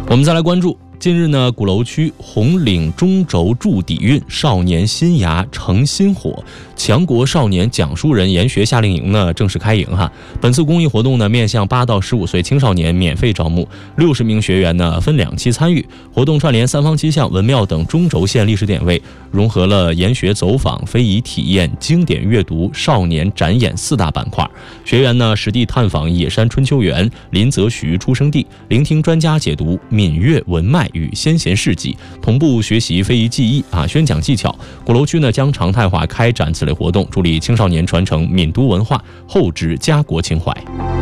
我们再来关注近日呢，鼓楼区红岭中轴筑底蕴少年新芽成新火强国少年讲书人研学夏令营呢正式开营哈。本次公益活动呢面向8到15岁青少年免费招募，60名学员呢分2期参与。活动串联三坊七巷、文庙等中轴线历史点位，融合了研学走访、非遗体验、经典阅读、少年展演4大板块。学员呢实地探访野山春秋园、林则徐出生地，聆听专家解读闽粤文脉与先贤事迹，同步学习非遗技艺宣讲技巧。鼓楼区呢将常态化开展此类活动，助力青少年传承闽都文化，厚植家国情怀。